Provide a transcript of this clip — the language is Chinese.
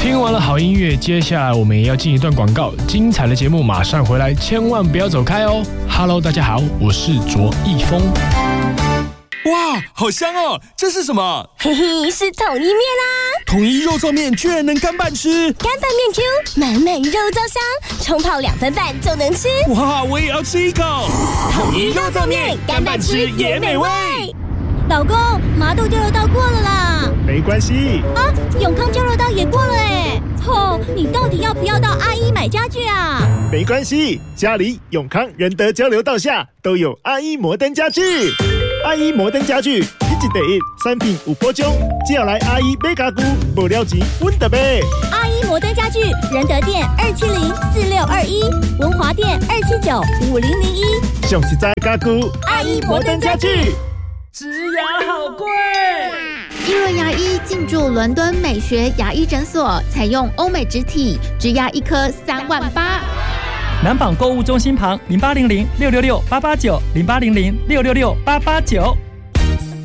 听完了好音乐，接下来我们也要进一段广告，精彩的节目马上回来，千万不要走开哦。Hello， 大家好，我是卓一峰。 哇，好香哦！这是什么？ 嘿嘿，是统一面啊！ 统一肉燥面居然能干拌吃， 干拌面 Q， 满满肉燥香，冲泡2分半就能吃。 哇，我也要吃一口！ 统一肉燥面，干拌吃也美味。 老公，麻豆交流道过了啦。 没关系啊，永康交流道也过了哎。你到底要不要到阿一买家具啊？ 没关系，家里永康仁德交流道下都有阿一摩登家具。阿一摩登家具，一季第一，3品5波中，只要来阿一买家具，无了钱阮就买。 阿一摩登家具，仁德店2704621，文华店2795001。 上实在家具， 阿一摩登家具。 植牙好贵。 伊润牙医进驻伦敦美学牙医诊所，采用欧美植体，植牙一颗3万8。 南纺购物中心旁0800666889，0800666889。